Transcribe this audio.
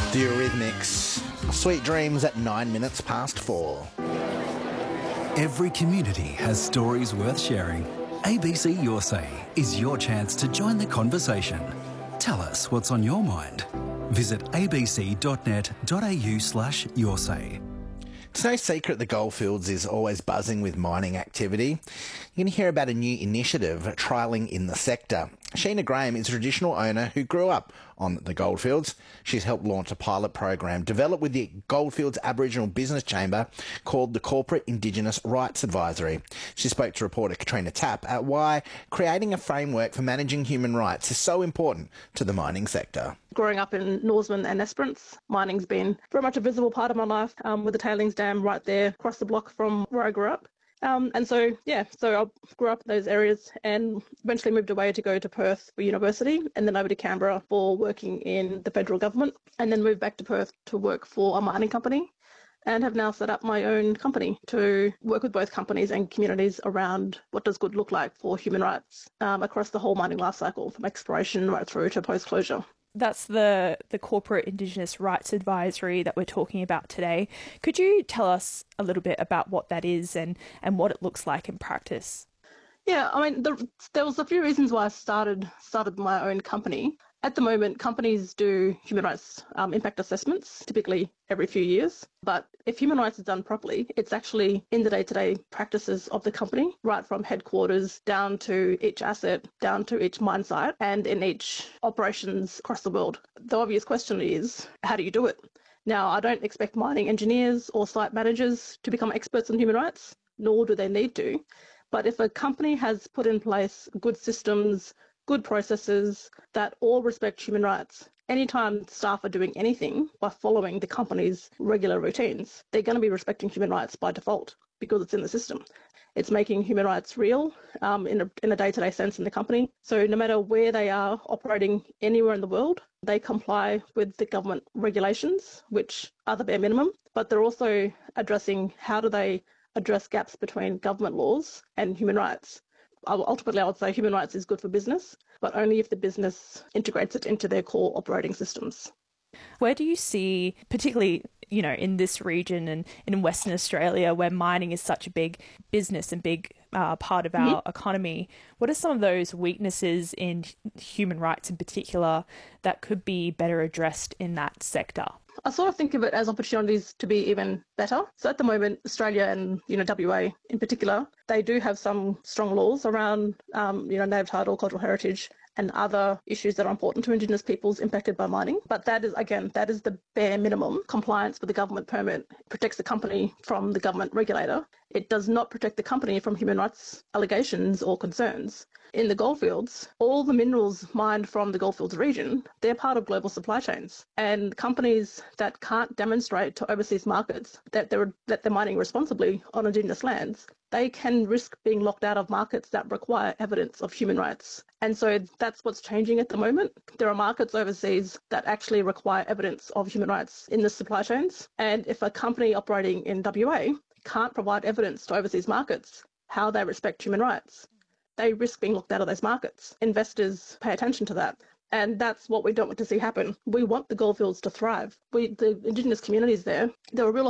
The Eurythmics. Sweet Dreams at 9 minutes past 4. Every community has stories worth sharing. ABC Your Say is your chance to join the conversation. Tell us what's on your mind. Visit abc.net.au/yoursay. It's no secret the goldfields is always buzzing with mining activity. You're going to hear about a new initiative trialling in the sector. Sheena Graham is a traditional owner who grew up on the goldfields. She's helped launch a pilot program developed with the Goldfields Aboriginal Business Chamber called the Corporate Indigenous Rights Advisory. She spoke to reporter Katrina Tapp at why creating a framework for managing human rights is so important to the mining sector. Growing up in Norseman and Esperance, mining's been very much a visible part of my life, with the tailings dam right there across the block from where I grew up. So I grew up in those areas and eventually moved away to go to Perth for university and then over to Canberra for working in the federal government, and then moved back to Perth to work for a mining company, and have now set up my own company to work with both companies and communities around what does good look like for human rights across the whole mining life cycle, from exploration right through to post-closure. That's the Corporate Indigenous Rights Advisory that we're talking about today. Could you tell us a little bit about what that is and what it looks like in practice? Yeah, I mean, there was a few reasons why I started my own company. At the moment, companies do human rights impact assessments, typically every few years. But if human rights is done properly, it's actually in the day-to-day practices of the company, right from headquarters down to each asset, down to each mine site, and in each operations across the world. The obvious question is, how do you do it? Now, I don't expect mining engineers or site managers to become experts on human rights, nor do they need to. But if a company has put in place good systems, good processes that all respect human rights, anytime staff are doing anything by following the company's regular routines, they're going to be respecting human rights by default because it's in the system. It's making human rights real in a day-to-day sense in the company. So no matter where they are operating anywhere in the world, they comply with the government regulations, which are the bare minimum, but they're also addressing how do they address gaps between government laws and human rights. Ultimately, I would say human rights is good for business, but only if the business integrates it into their core operating systems. Where do you see, particularly, in this region and in Western Australia, where mining is such a big business and big part of our economy, what are some of those weaknesses in human rights in particular that could be better addressed in that sector? I sort of think of it as opportunities to be even better. So at the moment, Australia and WA in particular, they do have some strong laws around native title, cultural heritage, and other issues that are important to Indigenous peoples impacted by mining. But that is the bare minimum. Compliance with the government permit protects the company from the government regulator. It does not protect the company from human rights allegations or concerns. In the goldfields, all the minerals mined from the goldfields region, they're part of global supply chains. And companies that can't demonstrate to overseas markets that they're mining responsibly on Indigenous lands, they can risk being locked out of markets that require evidence of human rights. And so that's what's changing at the moment. There are markets overseas that actually require evidence of human rights in the supply chains. And if a company operating in WA can't provide evidence to overseas markets how they respect human rights, they risk being locked out of those markets. Investors pay attention to that. And that's what we don't want to see happen. We want the goldfields to thrive. The Indigenous communities there, they're a real